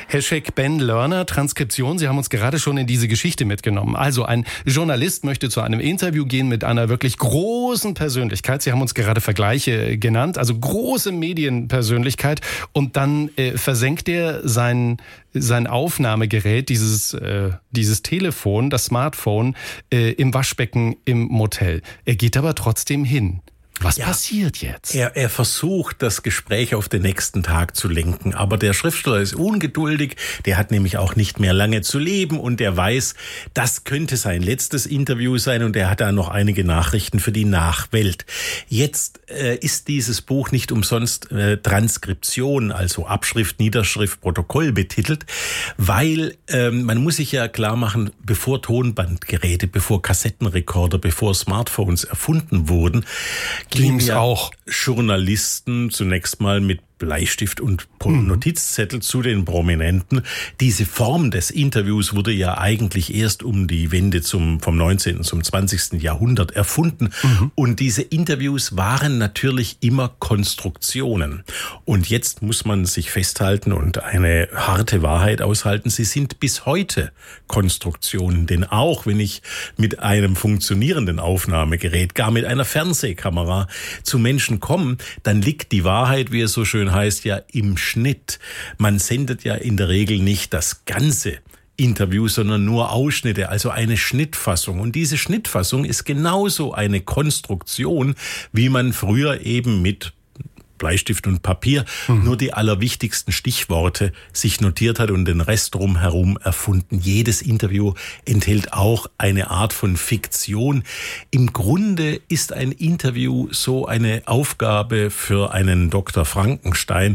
Hashtag Ben Lerner, Transkription. Sie haben uns gerade schon in diese Geschichte mitgenommen. Also ein Journalist möchte zu einem Interview gehen mit einer wirklich großen Persönlichkeit. Sie haben uns gerade Vergleiche genannt, also große Medienpersönlichkeit. Und dann versenkt er sein Aufnahmegerät, dieses Telefon, das Smartphone, im Waschbecken im Motel. Er geht aber trotzdem hin. Was passiert jetzt? Er versucht, das Gespräch auf den nächsten Tag zu lenken. Aber der Schriftsteller ist ungeduldig. Der hat nämlich auch nicht mehr lange zu leben. Und er weiß, das könnte sein letztes Interview sein. Und er hat da noch einige Nachrichten für die Nachwelt. Jetzt ist dieses Buch nicht umsonst Transkription, also Abschrift, Niederschrift, Protokoll betitelt. Weil man muss sich ja klar machen, bevor Tonbandgeräte, bevor Kassettenrekorder, bevor Smartphones erfunden wurden, ging's ja auch Journalisten zunächst mal mit Bleistift und Notizzettel zu den Prominenten. Diese Form des Interviews wurde ja eigentlich erst um die Wende vom 19. zum 20. Jahrhundert erfunden. Und diese Interviews waren natürlich immer Konstruktionen. Und jetzt muss man sich festhalten und eine harte Wahrheit aushalten. Sie sind bis heute Konstruktionen. Denn auch wenn ich mit einem funktionierenden Aufnahmegerät, gar mit einer Fernsehkamera zu Menschen komme, dann liegt die Wahrheit, wie es so schön heißt, ja im Schnitt. Man sendet ja in der Regel nicht das ganze Interview, sondern nur Ausschnitte, also eine Schnittfassung. Und diese Schnittfassung ist genauso eine Konstruktion, wie man früher eben mit Bleistift und Papier nur die allerwichtigsten Stichworte sich notiert hat und den Rest drumherum erfunden. Jedes Interview enthält auch eine Art von Fiktion. Im Grunde ist ein Interview so eine Aufgabe für einen Dr. Frankenstein.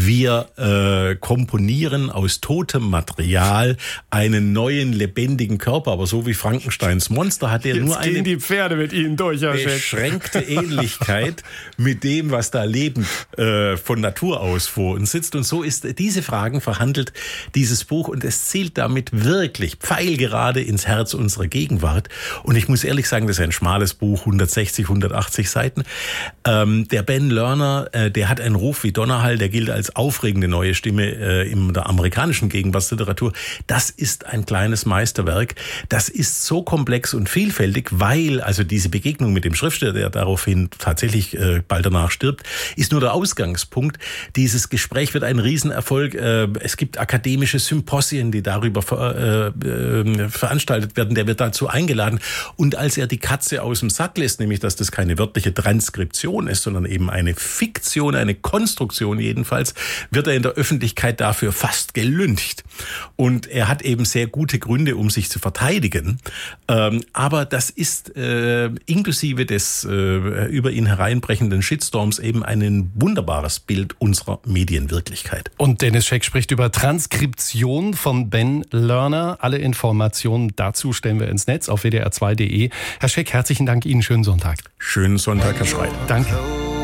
Wir komponieren aus totem Material einen neuen lebendigen Körper, aber so wie Frankensteins Monster hat er nur eine die Pferde mit Ihnen durch, beschränkte Ähnlichkeit mit dem, was da lebend von Natur aus vor uns sitzt. Und so ist diese Fragen verhandelt dieses Buch und es zielt damit wirklich pfeilgerade ins Herz unserer Gegenwart. Und ich muss ehrlich sagen, das ist ein schmales Buch, 160, 180 Seiten. Der Ben Lerner, der hat einen Ruf wie Donnerhall, der gilt als aufregende neue Stimme in der amerikanischen Gegenwartsliteratur. Das ist ein kleines Meisterwerk. Das ist so komplex und vielfältig, weil also diese Begegnung mit dem Schriftsteller, der daraufhin tatsächlich bald danach stirbt, ist nur der Ausgangspunkt. Dieses Gespräch wird ein Riesenerfolg. Es gibt akademische Symposien, die darüber veranstaltet werden. Der wird dazu eingeladen. Und als er die Katze aus dem Sack lässt, nämlich, dass das keine wörtliche Transkription ist, sondern eben eine Fiktion, eine Konstruktion jedenfalls, wird er in der Öffentlichkeit dafür fast gelyncht. Und er hat eben sehr gute Gründe, um sich zu verteidigen. Aber das ist inklusive des über ihn hereinbrechenden Shitstorms eben ein wunderbares Bild unserer Medienwirklichkeit. Und Dennis Scheck spricht über Transkription von Ben Lerner. Alle Informationen dazu stellen wir ins Netz auf wdr2.de. Herr Scheck, herzlichen Dank Ihnen. Schönen Sonntag. Schönen Sonntag, Herr Schreiter. Danke.